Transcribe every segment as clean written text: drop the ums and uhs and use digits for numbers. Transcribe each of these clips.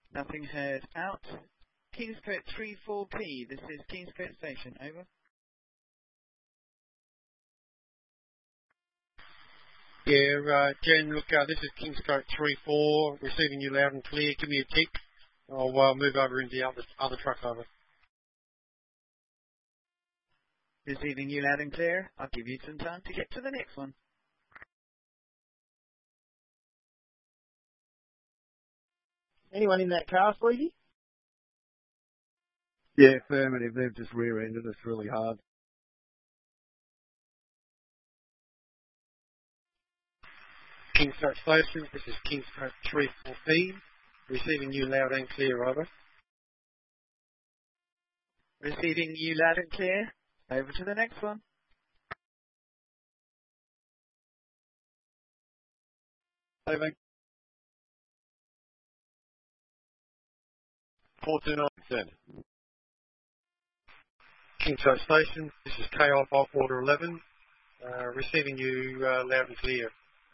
Nothing heard. Out. Kingscote 34P. This is Kingscote Station. Over. Yeah, Jen, look, this is Kingscote 34, receiving you loud and clear. Give me a tick. I'll move over into the other truck over. Receiving you loud and clear. I'll give you some time to get to the next one. Anyone in that car, Freaky? Yeah, affirmative. They've just rear-ended us really hard. Kingscote Station, this is Kingscote 34P, receiving you loud and clear, over. Receiving you loud and clear. Over to the next one. Over. 429. Kingscote Station, this is KI Bulk Order 11, receiving you loud and clear.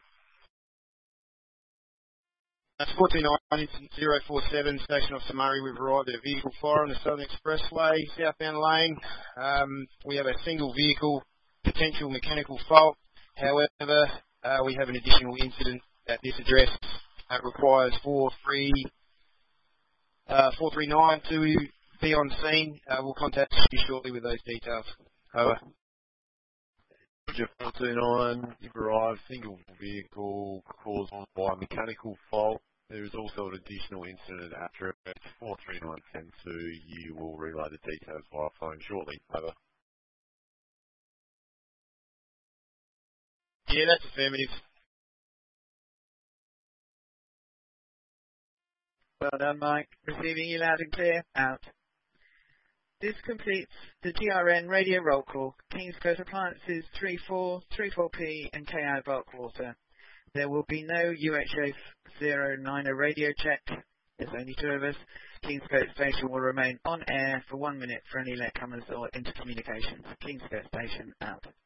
That's 429-047, Station Officer Murray. We've arrived at a vehicle fire on the Southern Expressway, southbound lane. We have a single vehicle, potential mechanical fault. However, we have an additional incident at this address that requires 439 to be on scene. We'll contact you shortly with those details. Over. 429, you've arrived, single vehicle caused by mechanical fault. There is also an additional incident after 439-10-2. You will relay the details via phone shortly. Over. Yeah, that's affirmative. Well done, Mike. Receiving you loud and clear. Out. This completes the GRN radio roll call. Kingscote Appliances 34, 34P and KI Bulk Water. There will be no UHF 090 radio check. There's only two of us. Kingscote Station will remain on air for 1 minute for any latecomers or intercommunications. Kingscote Station out.